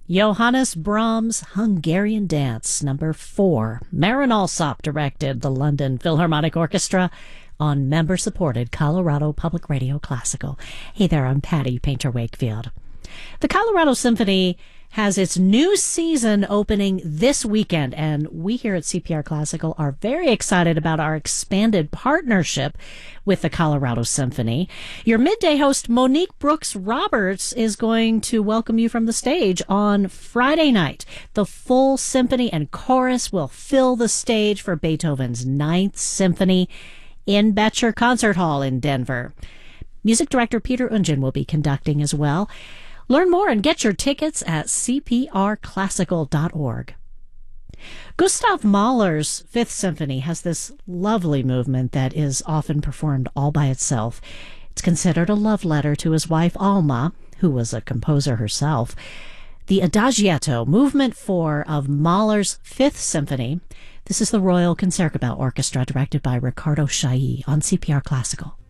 Johannes Brahms' Hungarian Dance, number 4. Marin Alsop directed the London Philharmonic Orchestra on member-supported Colorado Public Radio Classical. Hey there, I'm Patty Painter Wakefield. The Colorado Symphony has its new season opening this weekend, and we here at CPR Classical are very excited about our expanded partnership with the Colorado Symphony. Your midday host, Monique Brooks Roberts, is going to welcome you from the stage on Friday night. The full symphony and chorus will fill the stage for Beethoven's Ninth Symphony in Betcher Concert Hall in Denver. Music director Peter Ungen will be conducting as well. Learn more and get your tickets at cprclassical.org. Gustav Mahler's Fifth Symphony has this lovely movement that is often performed all by itself. It's considered a love letter to his wife Alma, who was a composer herself. The Adagietto, Movement 4 of Mahler's Fifth Symphony. This is the Royal Concertgebouw Orchestra, directed by Ricardo Chailly on CPR Classical.